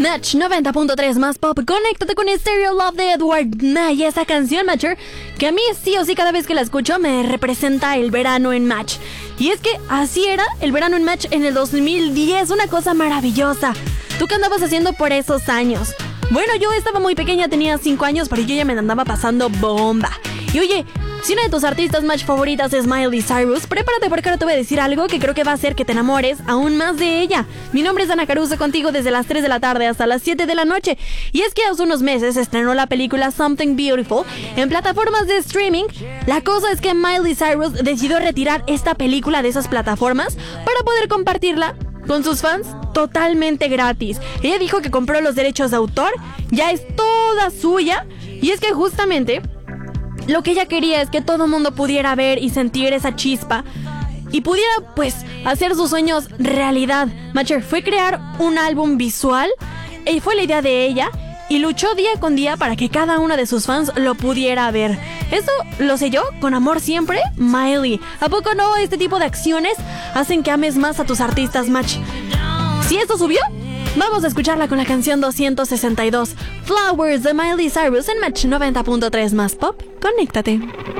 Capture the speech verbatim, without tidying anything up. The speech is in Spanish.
Match noventa punto tres más pop. Conéctate con Stereo Love de Edward May. Esa canción, Matcher, que a mí sí o sí cada vez que la escucho me representa el verano en Match. Y es que así era el verano en Match en el dos mil diez. Una cosa maravillosa. ¿Tú qué andabas haciendo por esos años? Bueno, yo estaba muy pequeña, tenía cinco años, pero yo ya me andaba pasando bomba. Y oye, si una de tus artistas Match favoritas es Miley Cyrus, prepárate porque ahora te voy a decir algo que creo que va a hacer que te enamores aún más de ella. Mi nombre es Ana Caruso, contigo desde las tres de la tarde hasta las siete de la noche. Y es que hace unos meses estrenó la película Something Beautiful en plataformas de streaming. La cosa es que Miley Cyrus decidió retirar esta película de esas plataformas para poder compartirla con sus fans totalmente gratis. Ella dijo que compró los derechos de autor, ya es toda suya. Y es que justamente lo que ella quería es que todo el mundo pudiera ver y sentir esa chispa y pudiera, pues, hacer sus sueños realidad. Matcher, fue crear un álbum visual y fue la idea de ella y luchó día con día para que cada uno de sus fans lo pudiera ver. Esto lo sé yo, con amor siempre, Miley. ¿A poco no? Este tipo de acciones hacen que ames más a tus artistas, Match. Si esto subió, vamos a escucharla con la canción doscientos sesenta y dos, Flowers de Miley Cyrus en Match noventa punto tres más pop. Conéctate.